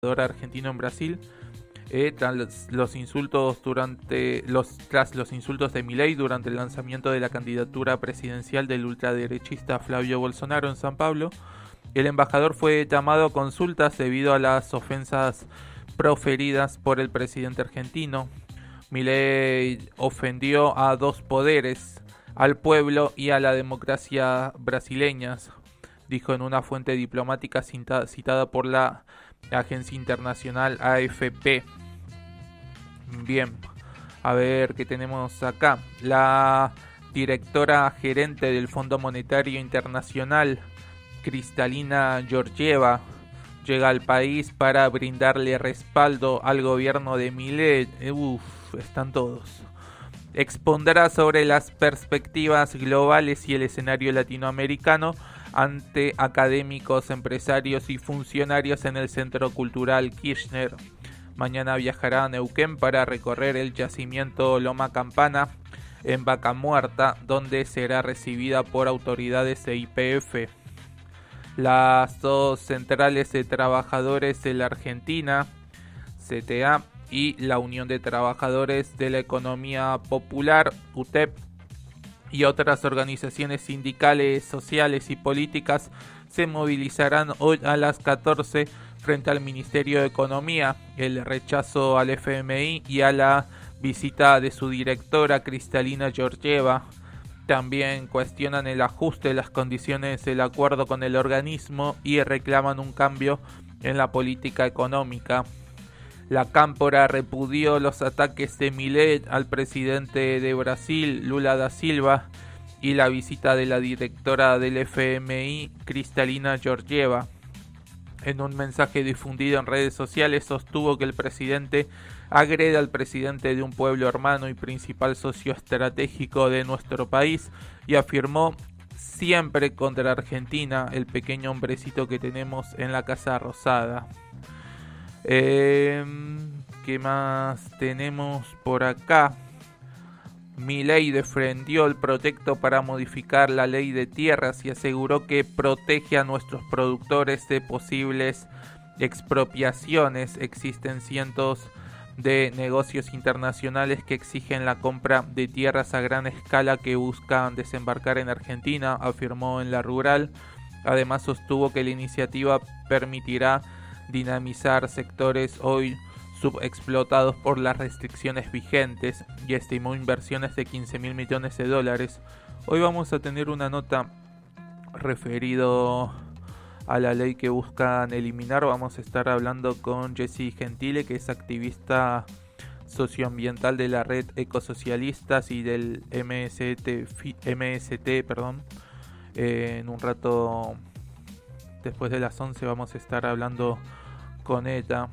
argentino en Brasil, tras los insultos de Milei durante el lanzamiento de la candidatura presidencial del ultraderechista Flavio Bolsonaro en San Pablo. El embajador fue llamado a consultas debido a las ofensas proferidas por el presidente argentino. Milei ofendió a dos poderes, al pueblo y a la democracia brasileñas, dijo en una fuente diplomática citada por la agencia internacional AFP. Bien, a ver qué tenemos acá. La directora gerente del Fondo Monetario Internacional, Kristalina Georgieva, llega al país para brindarle respaldo al gobierno de Milei. Están todos. Expondrá sobre las perspectivas globales y el escenario latinoamericano ante académicos, empresarios y funcionarios en el Centro Cultural Kirchner. Mañana viajará a Neuquén para recorrer el yacimiento Loma Campana en Vaca Muerta, donde será recibida por autoridades de YPF. Las dos centrales de trabajadores de la Argentina, CTA, y la Unión de Trabajadores de la Economía Popular, UTEP, y otras organizaciones sindicales, sociales y políticas se movilizarán hoy a las 14 frente al Ministerio de Economía. El rechazo al FMI y a la visita de su directora Kristalina Georgieva también cuestionan el ajuste de las condiciones del acuerdo con el organismo y reclaman un cambio en la política económica. La Cámpora repudió los ataques de Milei al presidente de Brasil, Lula da Silva, y la visita de la directora del FMI, Kristalina Georgieva. En un mensaje difundido en redes sociales, sostuvo que el presidente agrede al presidente de un pueblo hermano y principal socio estratégico de nuestro país, y afirmó: siempre contra Argentina, el pequeño hombrecito que tenemos en la Casa Rosada. ¿Qué más tenemos por acá? Milei defendió el proyecto para modificar la ley de tierras y aseguró que protege a nuestros productores de posibles expropiaciones. Existen cientos de negocios internacionales que exigen la compra de tierras a gran escala que buscan desembarcar en Argentina, afirmó en La Rural. Además, sostuvo que la iniciativa permitirá dinamizar sectores hoy subexplotados por las restricciones vigentes y estimó inversiones de 15.000 millones de dólares. Hoy vamos a tener una nota referido a la ley que buscan eliminar. Vamos a estar hablando con Jessy Gentile, que es activista socioambiental de la red Ecosocialistas y del MST, en un rato después de las 11 vamos a estar hablando con ella.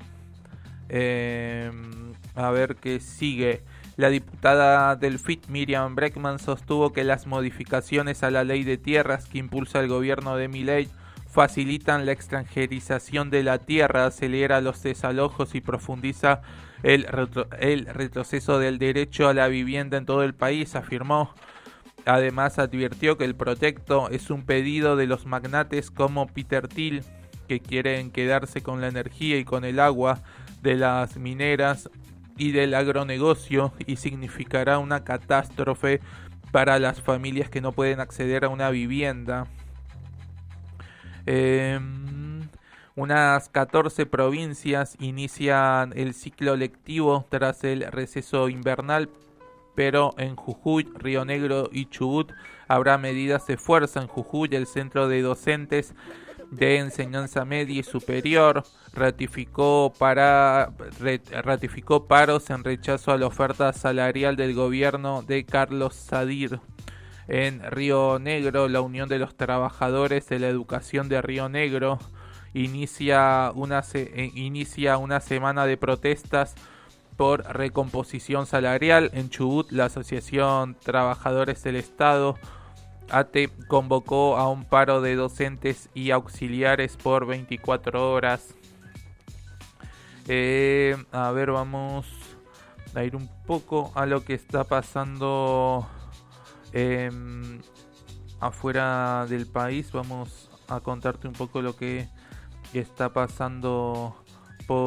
A ver qué sigue. La diputada del FIT, Miriam Bregman, sostuvo que las modificaciones a la ley de tierras que impulsa el gobierno de Milei facilitan la extranjerización de la tierra, acelera los desalojos y profundiza el retroceso del derecho a la vivienda en todo el país, afirmó. Además, advirtió que el proyecto es un pedido de los magnates como Peter Thiel, que quieren quedarse con la energía y con el agua de las mineras y del agronegocio, y significará una catástrofe para las familias que no pueden acceder a una vivienda. Unas 14 provincias inician el ciclo lectivo tras el receso invernal, pero en Jujuy, Río Negro y Chubut habrá medidas de fuerza. En Jujuy, el Centro de Docentes de Enseñanza Media y Superior ratificó paros en rechazo a la oferta salarial del gobierno de Carlos Sadir. En Río Negro, la Unión de los Trabajadores de la Educación de Río Negro inicia una semana de protestas por recomposición salarial. En Chubut, la Asociación Trabajadores del Estado, ATE, convocó a un paro de docentes y auxiliares por 24 horas. A ver, vamos a ir un poco a lo que está pasando afuera del país. Vamos a contarte un poco lo que está pasando